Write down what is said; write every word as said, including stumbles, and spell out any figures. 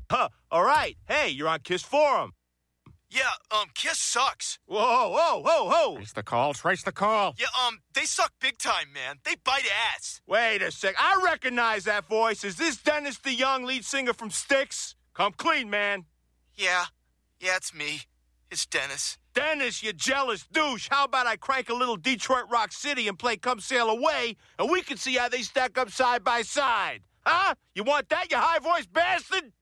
Huh, all right. Hey, you're on Kiss Forum. Yeah, um, Kiss sucks. Whoa, whoa, whoa, whoa. Trace the call, trace the call. Yeah, um, they suck big time, man. They bite ass. Wait a sec. I recognize that voice. Is this Dennis DeYoung, lead singer from Styx? Come clean, man. Yeah, yeah, it's me. It's Dennis. Dennis, you jealous douche. How about I crank a little Detroit Rock City and play Come Sail Away, and we can see how they stack up side by side? Huh? You want that, you high-voiced bastard?